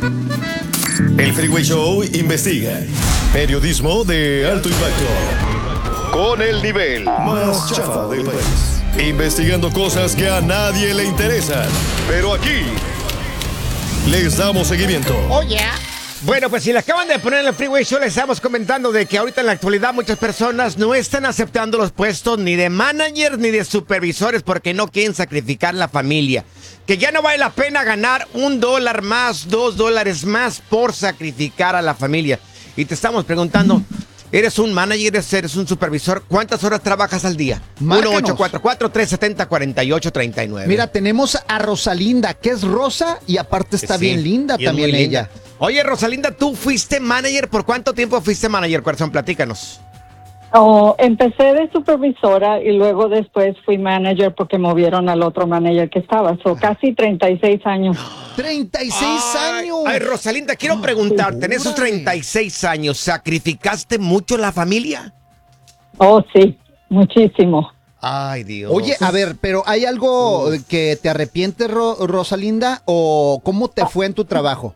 El Freeway Show investiga. Periodismo de alto impacto. Con el nivel más chafa del país. Investigando cosas que a nadie le interesan. Pero aquí les damos seguimiento. Oh, yeah. Bueno, pues si le acaban de poner en el Freeway Show, les estamos comentando de que ahorita en la actualidad muchas personas no están aceptando los puestos ni de managers ni de supervisores porque no quieren sacrificar la familia. Que ya no vale la pena ganar $1 más, $2 más por sacrificar a la familia. Y te estamos preguntando, ¿eres un manager, eres un supervisor? ¿Cuántas horas trabajas al día? Márcanos. 1-844-370-4839. Mira, tenemos a Rosalinda, que es rosa y aparte está bien linda y es también muy linda. ella. Oye, Rosalinda, ¿tú fuiste manager? ¿Por cuánto tiempo fuiste manager, corazón? Platícanos. Empecé de supervisora y luego después fui manager porque movieron al otro manager que estaba. Casi 36 años. 36 años. Ay, Rosalinda, quiero preguntarte, en esos 36 años, ¿sacrificaste mucho la familia? Oh, sí, muchísimo. Ay, Dios. Oye, a ver, pero ¿hay algo que te arrepientes, Rosalinda? ¿O cómo te fue en tu trabajo?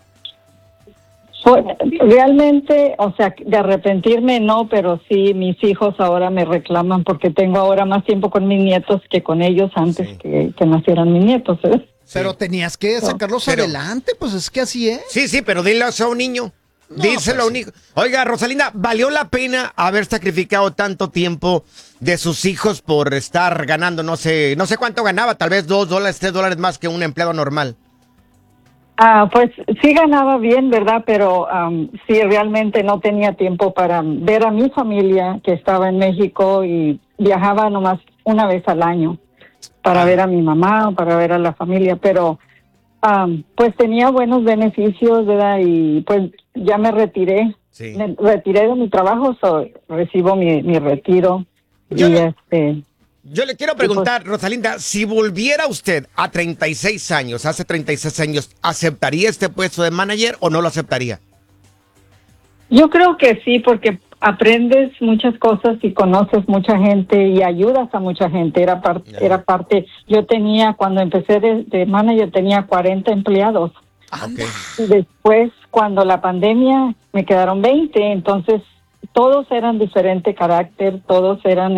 Realmente, o sea, de arrepentirme no, pero sí, mis hijos ahora me reclaman porque tengo ahora más tiempo con mis nietos que con ellos antes que nacieran mis nietos, ¿eh? Pero tenías que sacarlos adelante, pues es que así es. Sí, pero dile a un niño. Díselo a un hijo. Oiga, Rosalinda, ¿valió la pena haber sacrificado tanto tiempo de sus hijos por estar ganando, no sé cuánto ganaba, tal vez $2, $3 más que un empleado normal? Pues sí ganaba bien, ¿verdad? Pero sí, realmente no tenía tiempo para ver a mi familia que estaba en México y viajaba nomás una vez al año para ver a mi mamá, para ver a la familia, pero pues tenía buenos beneficios, ¿verdad? Y pues ya me retiré. Sí. Me retiré de mi trabajo, recibo mi retiro. Yo le quiero pues, preguntar, Rosalinda, si volviera usted a 36 años, hace 36 años, ¿aceptaría este puesto de manager o no lo aceptaría? Yo creo que sí, porque aprendes muchas cosas y conoces mucha gente y ayudas a mucha gente. Era parte. Yo cuando empecé de manager, tenía 40 empleados. Okay. Y después, cuando la pandemia, me quedaron 20, entonces todos eran diferente carácter, todos eran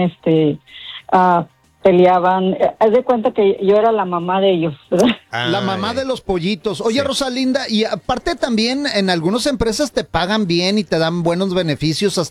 peleaban. Haz de cuenta que yo era la mamá de ellos, ¿verdad? La mamá de los pollitos. Oye, sí. Rosalinda, y aparte también en algunas empresas te pagan bien y te dan buenos beneficios